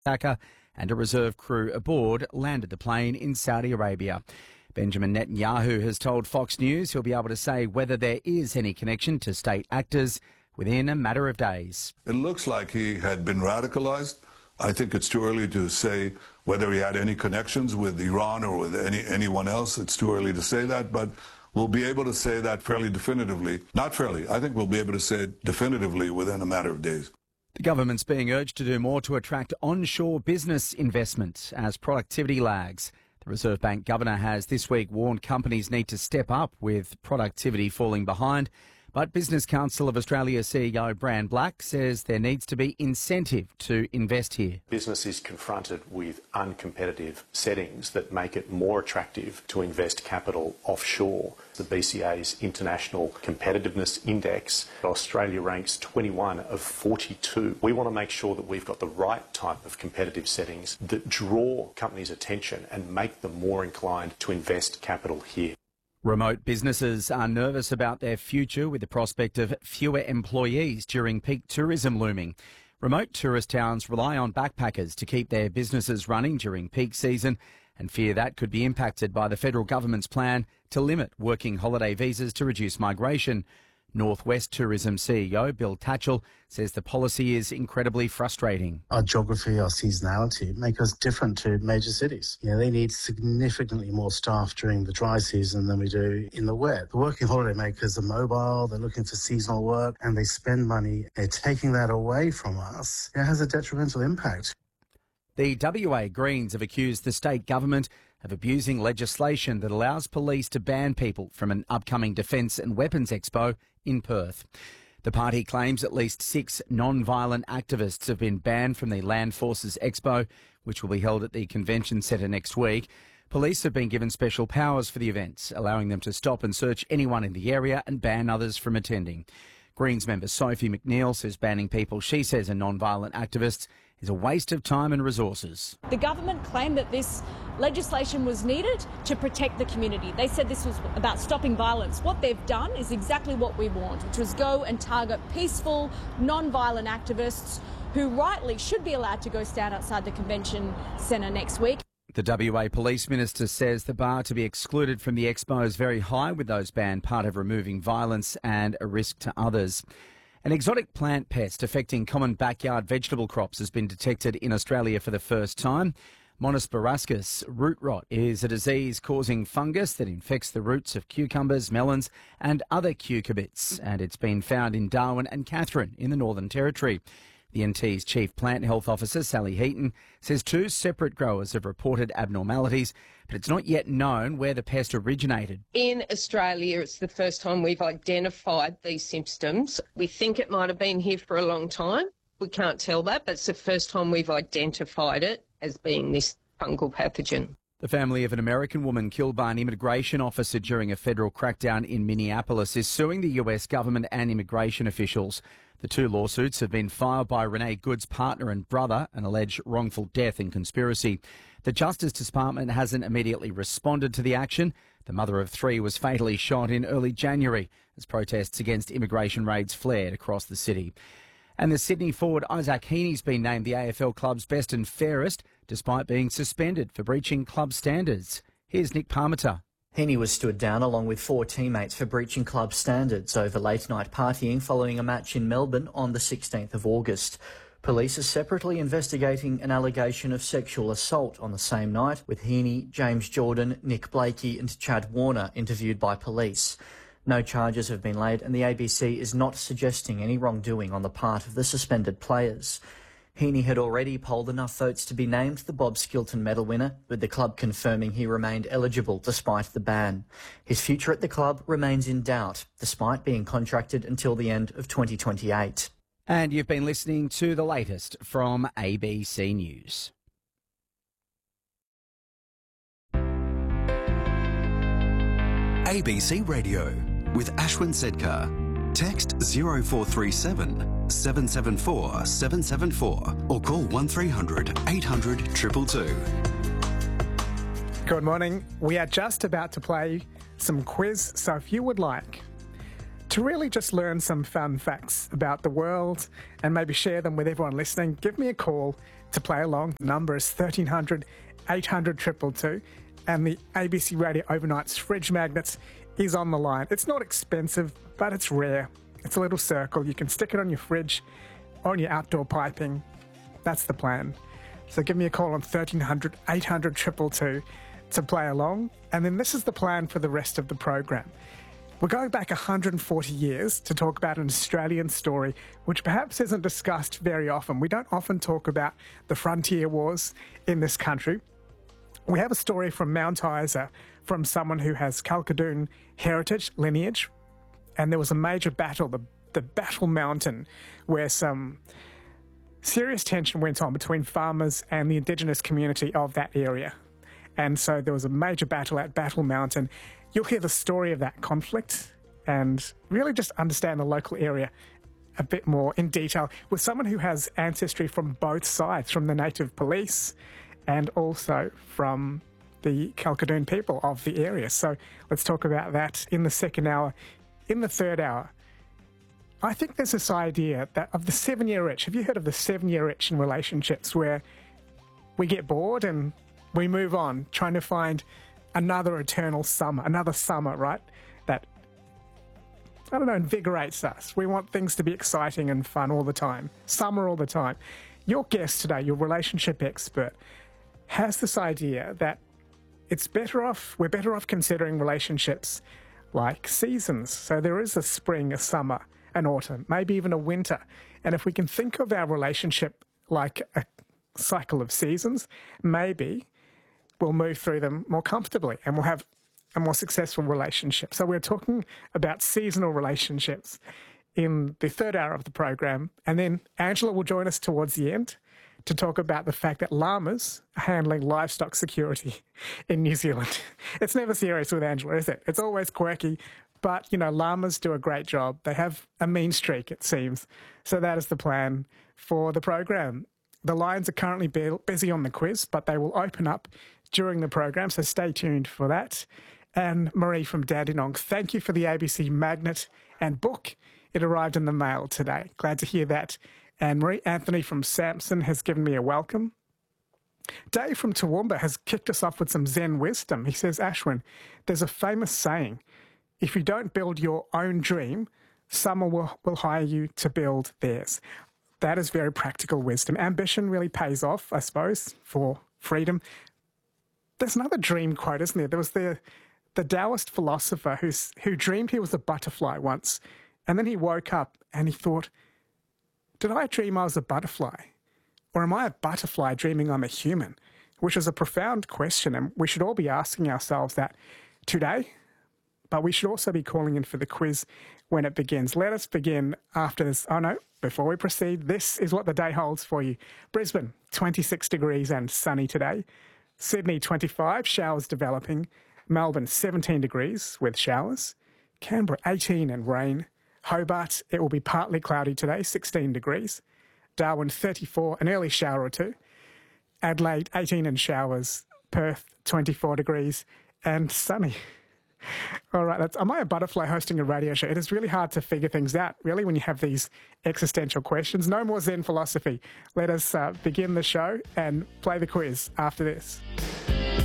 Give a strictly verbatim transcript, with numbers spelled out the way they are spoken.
Attacker and a reserve crew aboard landed the plane in Saudi Arabia. Benjamin Netanyahu has told Fox News he'll be able to say whether there is any connection to state actors within a matter of days. It looks like he had been radicalized. I think it's too early to say whether he had any connections with Iran or with any anyone else. It's too early to say that, but we'll be able to say that fairly definitively. Not fairly. I think we'll be able to say it definitively within a matter of days. The government's being urged to do more to attract onshore business investment as productivity lags. The Reserve Bank governor has this week warned companies need to step up with productivity falling behind. But Business Council of Australia C E O Brand Black says there needs to be incentive to invest here. Business is confronted with uncompetitive settings that make it more attractive to invest capital offshore. The B C A's International Competitiveness Index, Australia ranks twenty-one of forty-two. We want to make sure that we've got the right type of competitive settings that draw companies' attention and make them more inclined to invest capital here. Remote businesses are nervous about their future with the prospect of fewer employees during peak tourism looming. Remote tourist towns rely on backpackers to keep their businesses running during peak season and fear that could be impacted by the federal government's plan to limit working holiday visas to reduce migration. Northwest Tourism C E O Bill Tatchell says the policy is incredibly frustrating. Our geography, our seasonality make us different to major cities. You know, they need significantly more staff during the dry season than we do in the wet. The working holiday makers are mobile, they're looking for seasonal work, and they spend money. They're taking that away from us. It has a detrimental impact. The W A Greens have accused the state government of abusing legislation that allows police to ban people from an upcoming Defence and Weapons Expo in Perth. The party claims at least six non-violent activists have been banned from the Land Forces Expo, which will be held at the Convention Centre next week. Police have been given special powers for the events, allowing them to stop and search anyone in the area and ban others from attending. Greens member Sophie McNeil says banning people she says are non-violent activists is a waste of time and resources. The government claimed that this legislation was needed to protect the community. They said this was about stopping violence. What they've done is exactly what we want, which was go and target peaceful, non-violent activists who rightly should be allowed to go stand outside the convention centre next week. The W A Police Minister says the bar to be excluded from the expo is very high, with those banned part of removing violence and a risk to others. An exotic plant pest affecting common backyard vegetable crops has been detected in Australia for the first time. Monosporascus root rot is a disease causing fungus that infects the roots of cucumbers, melons and other cucurbits, and it's been found in Darwin and Katherine in the Northern Territory. The N T's Chief Plant Health Officer, Sally Heaton, says two separate growers have reported abnormalities, but it's not yet known where the pest originated. In Australia, it's the first time we've identified these symptoms. We think it might have been here for a long time. We can't tell that, but it's the first time we've identified it as being this fungal pathogen. The family of an American woman killed by an immigration officer during a federal crackdown in Minneapolis is suing the U S government and immigration officials. The two lawsuits have been filed by Renee Good's partner and brother, an alleged wrongful death and conspiracy. The Justice Department hasn't immediately responded to the action. The mother of three was fatally shot in early January as protests against immigration raids flared across the city. And the Sydney forward Isaac Heaney's been named the A F L club's best and fairest, despite being suspended for breaching club standards. Here's Nick Parmenter. Heaney was stood down along with four teammates for breaching club standards over late-night partying following a match in Melbourne on the sixteenth of August. Police are separately investigating an allegation of sexual assault on the same night, with Heaney, James Jordan, Nick Blakey and Chad Warner interviewed by police. No charges have been laid and the A B C is not suggesting any wrongdoing on the part of the suspended players. Heaney had already polled enough votes to be named the Bob Skilton medal winner, with the club confirming he remained eligible despite the ban. His future at the club remains in doubt, despite being contracted until the end of twenty twenty-eight. And you've been listening to the latest from A B C News. A B C Radio with Ashwin Sedkar. Text zero four three seven, seven seven four, seven seven four or call one three hundred, eight hundred, two two two. Good morning. We are just about to play some quiz, so if you would like to really just learn some fun facts about the world and maybe share them with everyone listening, give me a call, to play along. The number is thirteen hundred, eight hundred, two two two. And the A B C Radio Overnight's Fridge Magnets is on the line. It's not expensive, but it's rare. It's a little circle. You can stick it on your fridge, on your outdoor piping. That's the plan. So give me a call on thirteen hundred, eight hundred, two two two to play along. And then this is the plan for the rest of the program. We're going back one hundred forty years to talk about an Australian story which perhaps isn't discussed very often. We don't often talk about the frontier wars in this country. We have a story from Mount Isa from someone who has Kalkadoon heritage, lineage, and there was a major battle, the, the Battle Mountain, where some serious tension went on between farmers and the Indigenous community of that area. And so there was a major battle at Battle Mountain. You'll hear the story of that conflict and really just understand the local area a bit more in detail with someone who has ancestry from both sides, from the native police and also from the Kalkadoon people of the area. So let's talk about that in the second hour. In the third hour, I think there's this idea that of the seven-year itch. Have you heard of the seven-year itch in relationships where we get bored and we move on, trying to find another eternal summer, another summer, right? That, I don't know, invigorates us. We want things to be exciting and fun all the time, summer all the time. Your guest today, your relationship expert, has this idea that it's better off, we're better off considering relationships like seasons. So there is a spring, a summer, an autumn, maybe even a winter. And if we can think of our relationship like a cycle of seasons, maybe we'll move through them more comfortably and we'll have a more successful relationship. So we're talking about seasonal relationships in the third hour of the program. And then Angela will join us towards the end to talk about the fact that llamas are handling livestock security in New Zealand. It's never serious with Angela, is it? It's always quirky, but, you know, llamas do a great job. They have a mean streak, it seems. So that is the plan for the program. The lines are currently busy on the quiz, but they will open up during the program, so stay tuned for that. And Marie from Dandenong, thank you for the A B C magnet and book. It arrived in the mail today. Glad to hear that. And Marie Anthony from Samson has given me a welcome. Dave from Toowoomba has kicked us off with some Zen wisdom. He says, Ashwin, there's a famous saying, if you don't build your own dream, someone will, will hire you to build theirs. That is very practical wisdom. Ambition really pays off, I suppose, for freedom. There's another dream quote, isn't there? There was the, the Taoist philosopher who's, who dreamed he was a butterfly once, and then he woke up and he thought, did I dream I was a butterfly? Or am I a butterfly dreaming I'm a human? Which is a profound question, and we should all be asking ourselves that today. But we should also be calling in for the quiz when it begins. Let us begin after this. Oh no, before we proceed, this is what the day holds for you. Brisbane, twenty-six degrees and sunny today. Sydney, twenty-five, showers developing. Melbourne, seventeen degrees with showers. Canberra, eighteen and rain. Hobart, it will be partly cloudy today, sixteen degrees. Darwin, thirty-four, an early shower or two. Adelaide, eighteen and showers. Perth, twenty-four degrees and sunny. All right, that's, am I a butterfly hosting a radio show? It is really hard to figure things out, really, when you have these existential questions. No more Zen philosophy. Let us uh, begin the show and play the quiz after this.